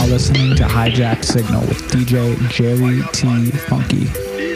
listening to Hijack Signal with DJ Jerry T. Funky.